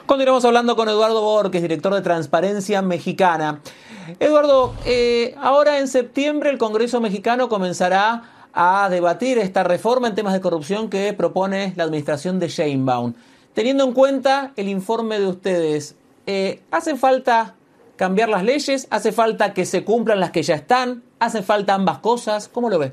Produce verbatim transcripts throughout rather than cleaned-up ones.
Continuamos hablando con Eduardo Borges, director de Transparencia Mexicana. Eduardo, eh, ahora en septiembre el Congreso mexicano comenzará a debatir esta reforma en temas de corrupción que propone la administración de Sheinbaum. Teniendo en cuenta el informe de ustedes, eh, ¿hace falta cambiar las leyes? ¿Hace falta que se cumplan las que ya están? ¿Hace falta ambas cosas? ¿Cómo lo ve?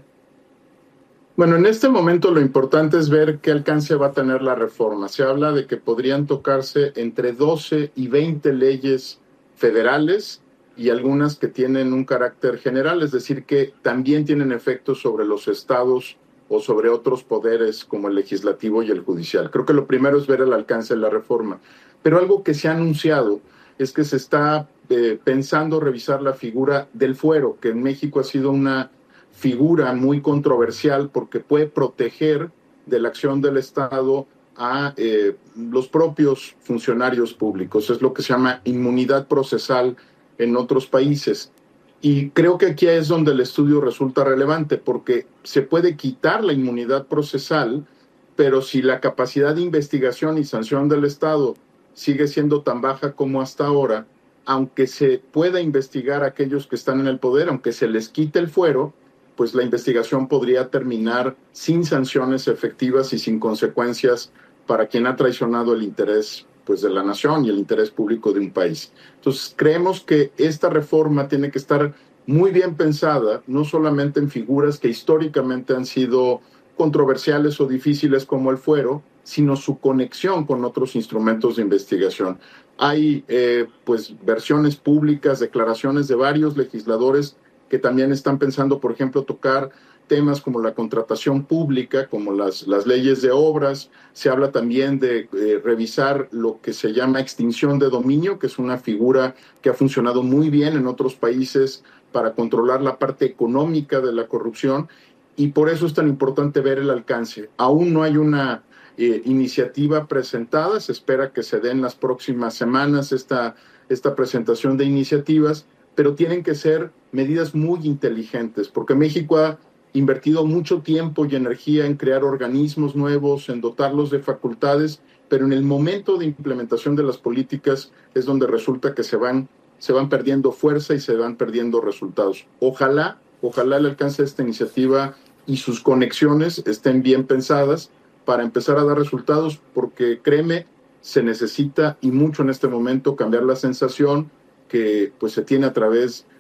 Bueno, en este momento lo importante es ver qué alcance va a tener la reforma. Se habla de que podrían tocarse entre doce y veinte leyes federales y algunas que tienen un carácter general, es decir, que también tienen efectos sobre los estados o sobre otros poderes como el legislativo y el judicial. Creo que lo primero es ver el alcance de la reforma. Pero algo que se ha anunciado es que se está eh, pensando revisar la figura del fuero, que en México ha sido una figura muy controversial porque puede proteger de la acción del Estado a eh, los propios funcionarios públicos. Es lo que se llama inmunidad procesal en otros países. Y creo que aquí es donde el estudio resulta relevante, porque se puede quitar la inmunidad procesal, pero si la capacidad de investigación y sanción del Estado sigue siendo tan baja como hasta ahora, aunque se pueda investigar a aquellos que están en el poder, aunque se les quite el fuero, pues la investigación podría terminar sin sanciones efectivas y sin consecuencias para quien ha traicionado el interés pues, de la nación y el interés público de un país. Entonces, creemos que esta reforma tiene que estar muy bien pensada, no solamente en figuras que históricamente han sido controversiales o difíciles como el fuero, sino su conexión con otros instrumentos de investigación. Hay eh, pues versiones públicas, declaraciones de varios legisladores que también están pensando, por ejemplo, tocar temas como la contratación pública, como las, las leyes de obras. Se habla también de eh, revisar lo que se llama extinción de dominio, que es una figura que ha funcionado muy bien en otros países para controlar la parte económica de la corrupción, y por eso es tan importante ver el alcance. Aún no hay una eh, iniciativa presentada, se espera que se dé en las próximas semanas esta, esta presentación de iniciativas, pero tienen que ser medidas muy inteligentes, porque México ha invertido mucho tiempo y energía en crear organismos nuevos, en dotarlos de facultades, pero en el momento de implementación de las políticas es donde resulta que se van, se van perdiendo fuerza y se van perdiendo resultados. Ojalá, ojalá el alcance de esta iniciativa y sus conexiones estén bien pensadas para empezar a dar resultados, porque créeme, se necesita y mucho en este momento cambiar la sensación que pues se tiene a través